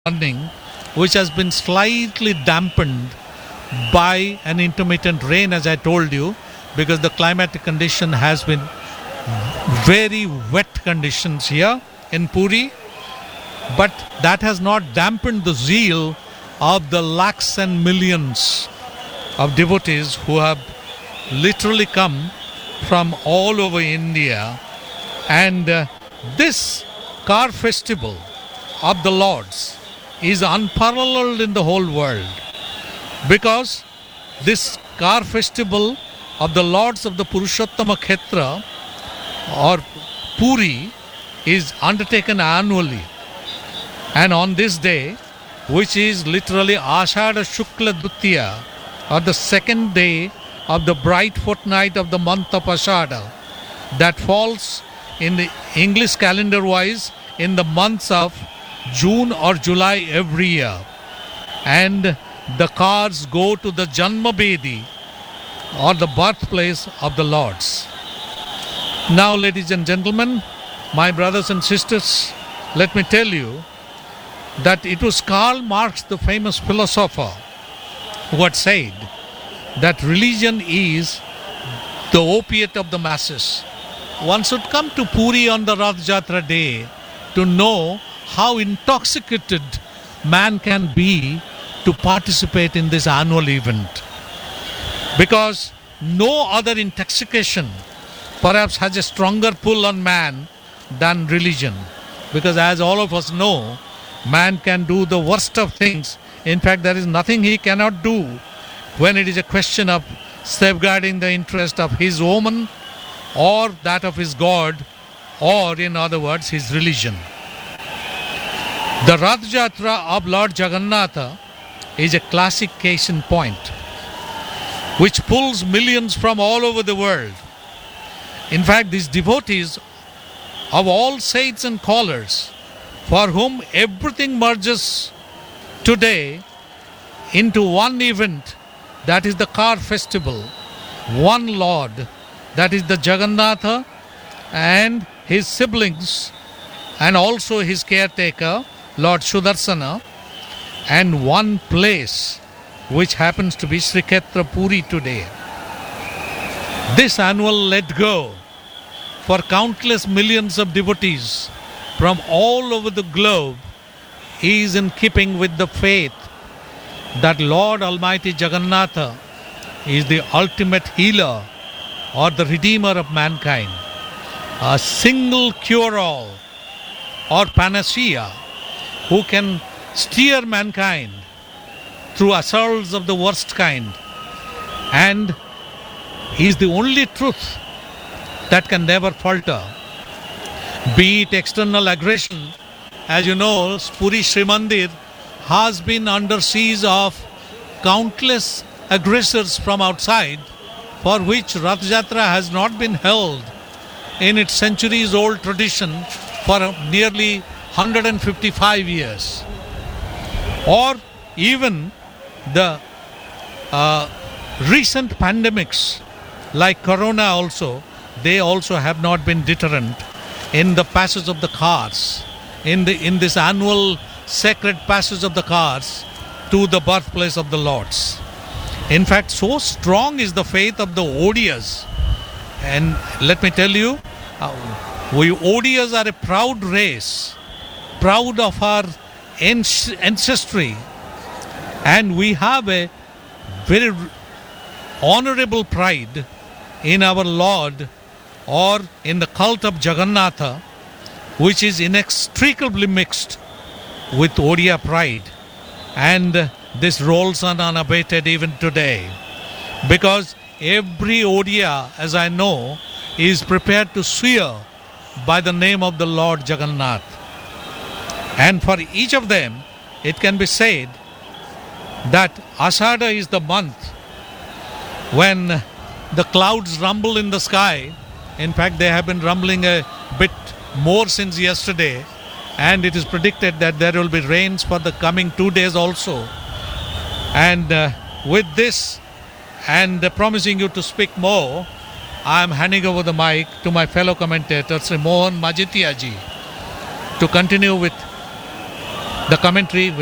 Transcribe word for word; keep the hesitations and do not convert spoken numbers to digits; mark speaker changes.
Speaker 1: morning, which has been slightly dampened by an intermittent rain, as I told you, because the climatic condition has been very wet conditions here in Puri. But that has not dampened the zeal of the lakhs and millions of devotees who have literally come from all over India. And uh, this car festival of the Lords is unparalleled in the whole world, because this car festival of the Lords of the Purushottama Khetra or Puri is undertaken annually. And on this day, which is literally Ashada Shukla Dutiya, or the second day of the bright fortnight of the month of Ashada, that falls in the English calendar wise in the months of June or July every year. And the cars go to the Janmabedi, or the birthplace of the Lords. Now, ladies and gentlemen, my brothers and sisters, let me tell you that it was Karl Marx, the famous philosopher, who had said that religion is the opiate of the masses. One should come to Puri on the Rath Jatra day to know how intoxicated man can be to participate in this annual event. Because no other intoxication perhaps has a stronger pull on man than religion. Because as all of us know, man can do the worst of things. In fact, there is nothing he cannot do when it is a question of safeguarding the interest of his woman or that of his God, or in other words, his religion. The Rath Jatra of Lord Jagannatha is a classic case in point, which pulls millions from all over the world. In fact, these devotees of all saints and callers, for whom everything merges today into one event, that is the car festival, one Lord, that is the Jagannatha, and his siblings, and also his caretaker, Lord Sudarsana, and one place, which happens to be Sri Kshetra Puri today. This annual let go for countless millions of devotees from all over the globe is in keeping with the faith that Lord Almighty Jagannatha is the ultimate healer or the redeemer of mankind, a single cure-all or panacea who can steer mankind through assaults of the worst kind, and he is the only truth that can never falter. Be it external aggression, as you know, Puri Sri Mandir has been under siege of countless aggressors from outside, for which Rath Jatra has not been held in its centuries-old tradition for nearly one hundred fifty-five years. Or even the uh, recent pandemics like Corona also, they also have not been deterrent in the passage of the cars, in the in this annual sacred passage of the cars to the birthplace of the Lords. In fact, so strong is the faith of the Odiyas. And let me tell you, uh, we Odiyas are a proud race, proud of our ancestry, and we have a very honorable pride in our Lord, or in the cult of Jagannatha, which is inextricably mixed with Odia pride. And this rolls on unabated even today, because every Odia, as I know, is prepared to swear by the name of the Lord Jagannath. And for each of them, it can be said that Ashada is the month when the clouds rumble in the sky. In fact, they have been rumbling a bit more since yesterday, and it is predicted that there will be rains for the coming two days also. And uh, with this, and uh, promising you to speak more, I am handing over the mic to my fellow commentator, Sri Mohan Majitiya ji, to continue with The commentary